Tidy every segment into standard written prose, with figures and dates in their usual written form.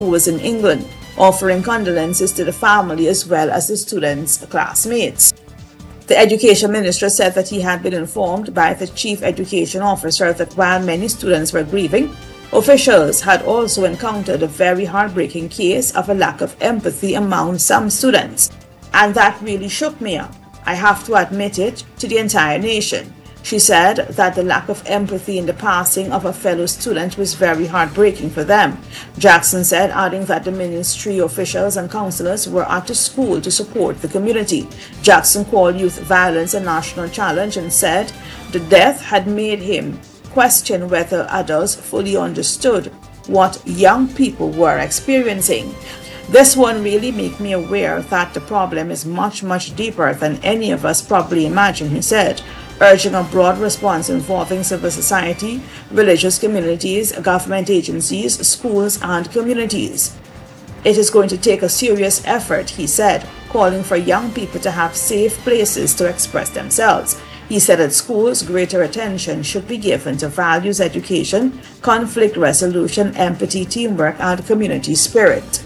who was in England, offering condolences to the family as well as the students' classmates. The Education Minister said that he had been informed by the Chief Education Officer that while many students were grieving, officials had also encountered a very heartbreaking case of a lack of empathy among some students. And that really shook me up. I have to admit it to the entire nation. She said that the lack of empathy in the passing of a fellow student was very heartbreaking for them. Jackson said, adding that the ministry officials and counselors were at the school to support the community. Jackson called youth violence a national challenge and said the death had made him question whether adults fully understood what young people were experiencing. This one really made me aware that the problem is much, much deeper than any of us probably imagine, he said, urging a broad response involving civil society, religious communities, government agencies, schools, and communities. It is going to take a serious effort, he said, calling for young people to have safe places to express themselves. He said at schools, greater attention should be given to values education, conflict resolution, empathy, teamwork, and community spirit.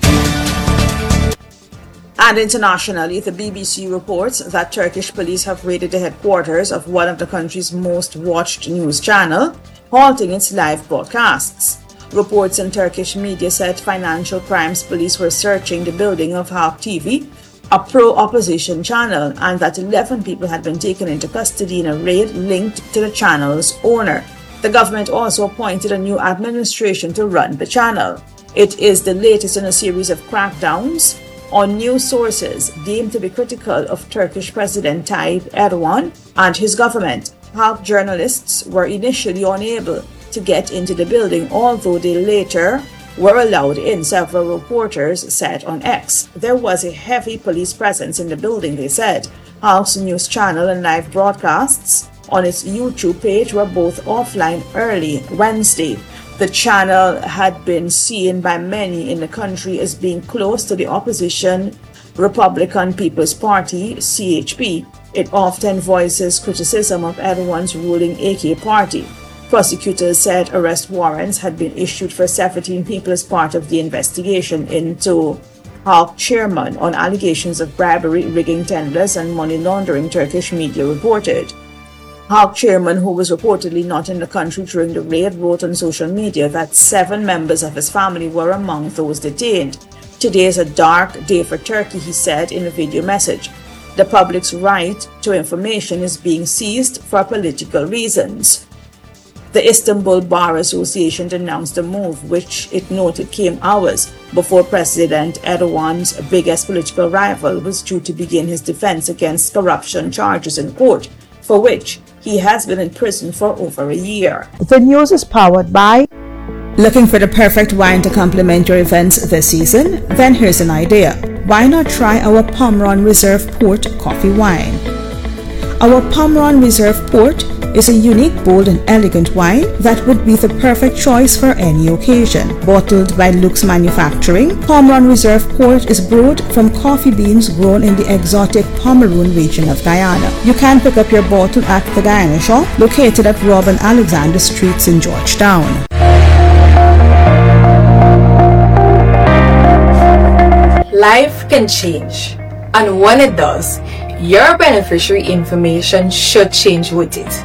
And internationally, the BBC reports that Turkish police have raided the headquarters of one of the country's most watched news channel, halting its live broadcasts. Reports in Turkish media said financial crimes police were searching the building of Halk TV, a pro-opposition channel, and that 11 people had been taken into custody in a raid linked to the channel's owner. The government also appointed a new administration to run the channel. It is the latest in a series of crackdowns on news sources deemed to be critical of Turkish President Tayyip Erdogan and his government. Halk journalists were initially unable to get into the building, although they later were allowed in, several reporters said on X. There was a heavy police presence in the building, they said. Halk's news channel and live broadcasts on its YouTube page were both offline early Wednesday. The channel had been seen by many in the country as being close to the opposition Republican People's Party, CHP. It often voices criticism of Erdogan's ruling AK party. Prosecutors said arrest warrants had been issued for 17 people as part of the investigation into Halk chairman on allegations of bribery, rigging tenders, and money laundering, Turkish media reported. Halk chairman, who was reportedly not in the country during the raid, wrote on social media that 7 members of his family were among those detained. Today is a dark day for Turkey, he said in a video message. The public's right to information is being seized for political reasons. The Istanbul Bar Association denounced the move, which it noted came hours before President Erdogan's biggest political rival was due to begin his defense against corruption charges in court, for which he has been in prison for over a year. The news is powered by... Looking for the perfect wine to complement your events this season? Then here's an idea. Why not try our Pomeron Reserve Port coffee wine? Our Pomeron Reserve Port is a unique, bold, and elegant wine that would be the perfect choice for any occasion. Bottled by Lux Manufacturing, Pomeron Reserve Port is brewed from coffee beans grown in the exotic Pomeroon region of Guyana. You can pick up your bottle at the Guyana Shop, located at Rob and Alexander Streets in Georgetown. Life can change, and when it does, your beneficiary information should change with it.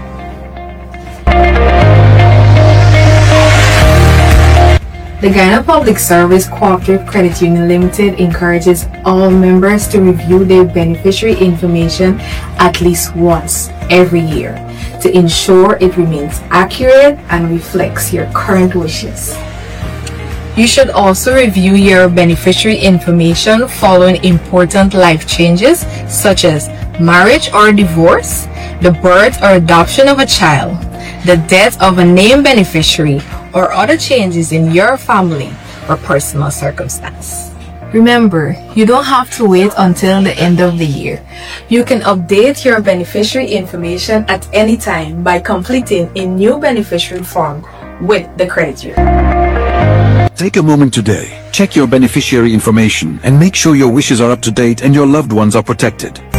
The Guyana Public Service Cooperative Credit Union Limited encourages all members to review their beneficiary information at least once every year to ensure it remains accurate and reflects your current wishes. You should also review your beneficiary information following important life changes such as marriage or divorce, the birth or adoption of a child, the death of a named beneficiary, or other changes in your family or personal circumstance. Remember, you don't have to wait until the end of the year. You can update your beneficiary information at any time by completing a new beneficiary form with the credit union. Take a moment today, check your beneficiary information and make sure your wishes are up to date and your loved ones are protected.